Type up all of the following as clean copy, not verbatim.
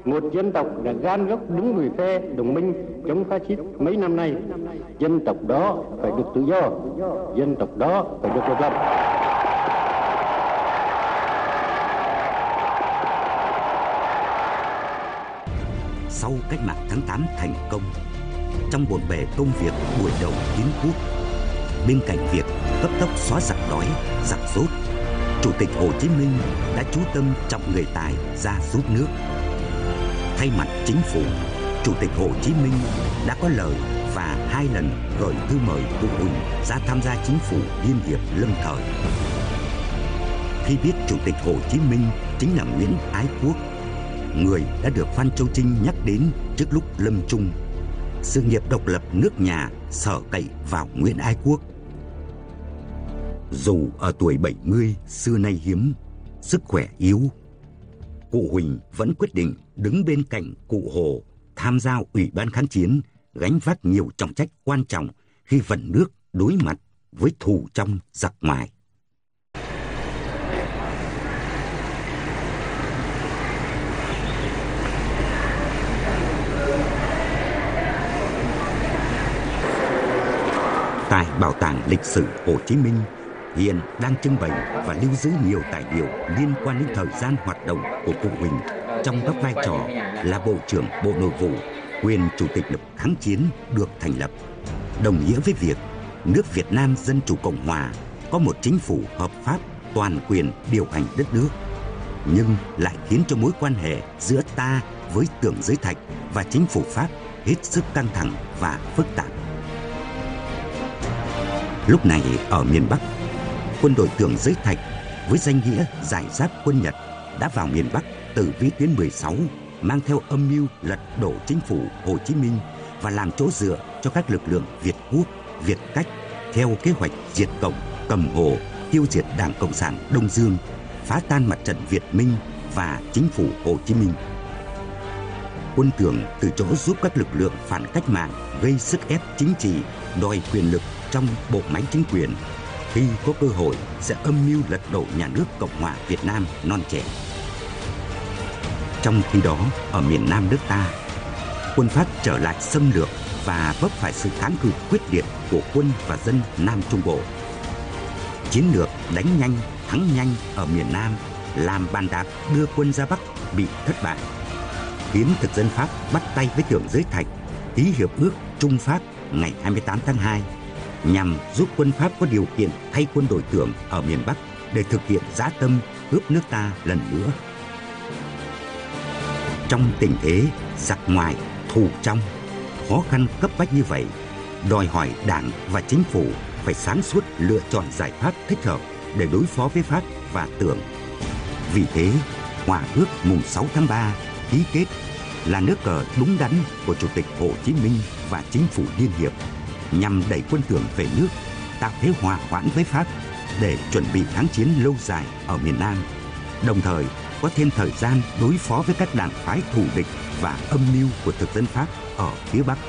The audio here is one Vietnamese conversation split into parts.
một dân tộc đã gan góc đứng về phe đồng minh chống phát xít mấy năm nay. Dân tộc đó phải được tự do, dân tộc đó phải được độc lập. Sau cách mạng tháng 8 thành công, trong bộn bề công việc buổi đầu kiến quốc, bên cạnh việc cấp tốc xóa giặc đói, giặc dốt, Chủ tịch Hồ Chí Minh đã chú tâm trọng người tài ra giúp nước. Thay mặt chính phủ, Chủ tịch Hồ Chí Minh đã có lời và 2 lần gửi thư mời cụ Huỳnh ra tham gia chính phủ liên hiệp lâm thời. Khi biết Chủ tịch Hồ Chí Minh chính là Nguyễn Ái Quốc, người đã được Phan Châu Trinh nhắc đến trước lúc lâm chung, sự nghiệp độc lập nước nhà sở cậy vào Nguyễn Ái Quốc. Dù ở tuổi 70 xưa nay hiếm, sức khỏe yếu, cụ Huỳnh vẫn quyết định đứng bên cạnh cụ Hồ tham gia Ủy ban kháng chiến, gánh vác nhiều trọng trách quan trọng khi vận nước đối mặt với thù trong giặc ngoài. Tại Bảo tàng lịch sử Hồ Chí Minh hiện đang trưng bày và lưu giữ nhiều tài liệu liên quan đến thời gian hoạt động của cụ Huỳnh trong các vai trò là Bộ trưởng Bộ Nội vụ, quyền Chủ tịch Nước kháng chiến được thành lập, đồng nghĩa với việc nước Việt Nam Dân Chủ Cộng Hòa có một chính phủ hợp pháp toàn quyền điều hành đất nước, nhưng lại khiến cho mối quan hệ giữa ta với Tưởng Giới Thạch và chính phủ Pháp hết sức căng thẳng và phức tạp. Lúc này ở miền Bắc, quân đội Tưởng Giới Thạch với danh nghĩa giải giáp quân Nhật đã vào miền Bắc từ vĩ tuyến 16, mang theo âm mưu lật đổ chính phủ Hồ Chí Minh và làm chỗ dựa cho các lực lượng Việt Quốc, Việt Cách theo kế hoạch diệt Cộng, cầm Hồ, tiêu diệt Đảng Cộng sản Đông Dương, phá tan mặt trận Việt Minh và chính phủ Hồ Chí Minh. Quân Tưởng từ chỗ giúp các lực lượng phản cách mạng gây sức ép chính trị, đòi quyền lực trong bộ máy chính quyền, khi có cơ hội sẽ âm mưu lật đổ nhà nước Cộng hòa Việt Nam non trẻ. Trong khi đó, ở miền Nam nước ta, quân Pháp trở lại xâm lược và vấp phải sự kháng cự quyết liệt của quân và dân Nam Trung Bộ. Chiến lược đánh nhanh, thắng nhanh ở miền Nam làm bàn đạp đưa quân ra Bắc bị thất bại, khiến thực dân Pháp bắt tay với Tưởng Giới Thạch ký hiệp ước Trung Pháp ngày 28 tháng 2 nhằm giúp quân Pháp có điều kiện thay quân đội Tưởng ở miền Bắc để thực hiện dã tâm cướp nước ta lần nữa. Trong tình thế giặc ngoài thù trong, khó khăn cấp bách như vậy, đòi hỏi Đảng và Chính phủ phải sáng suốt lựa chọn giải pháp thích hợp để đối phó với Pháp và Tưởng. Vì thế, Hòa ước mùng 6 tháng 3 ký kết là nước cờ đúng đắn của Chủ tịch Hồ Chí Minh và Chính phủ Liên hiệp nhằm đẩy quân Tưởng về nước, tạo thế hòa hoãn với Pháp để chuẩn bị kháng chiến lâu dài ở miền Nam, đồng thời có thêm thời gian đối phó với các đảng phái thù địch và âm mưu của thực dân Pháp ở phía Bắc.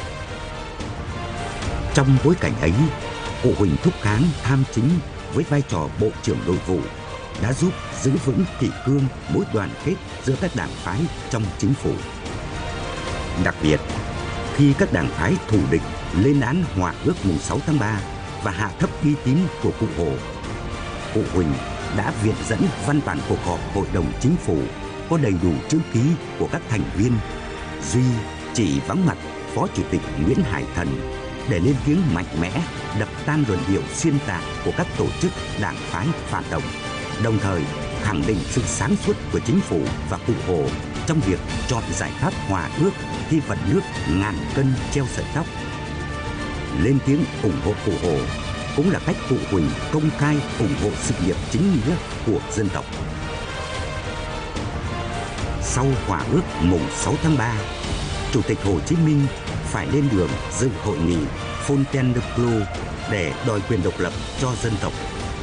Trong bối cảnh ấy, cụ Huỳnh Thúc Kháng tham chính với vai trò Bộ trưởng Nội vụ đã giúp giữ vững kỷ cương mối đoàn kết giữa các đảng phái trong chính phủ. Đặc biệt, khi các đảng phái thù địch lên án Hòa ước mùng 6 tháng 3 và hạ thấp uy tín của cụ Hồ, cụ Huỳnh đã viện dẫn văn bản cuộc họp Hội đồng Chính phủ có đầy đủ chữ ký của các thành viên, duy chỉ vắng mặt Phó Chủ tịch Nguyễn Hải Thần để lên tiếng mạnh mẽ đập tan luận điệu xuyên tạc của các tổ chức đảng phái phản động, đồng thời khẳng định sự sáng suốt của chính phủ và cụ Hồ trong việc chọn giải pháp hòa ước khi vận nước ngàn cân treo sợi tóc. Lên tiếng ủng hộ cụ Hồ cũng là cách cụ Huỳnh công khai ủng hộ sự nghiệp chính nghĩa của dân tộc. Sau Hòa ước mùng 6 tháng 3, Chủ tịch Hồ Chí Minh phải lên đường dự hội nghị Fontainebleau để đòi quyền độc lập cho dân tộc.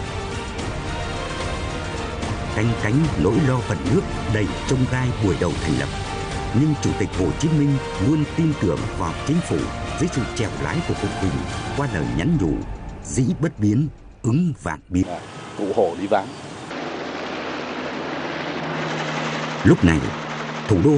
Canh cánh nỗi lo vận nước đầy chông gai buổi đầu thành lập, nhưng Chủ tịch Hồ Chí Minh luôn tin tưởng vào chính phủ dưới sự chèo lái của cụ Huỳnh qua lời nhắn nhủ dĩ bất biến, ứng vạn biến. Cụ Hồ đi vắng. Lúc này, thủ đô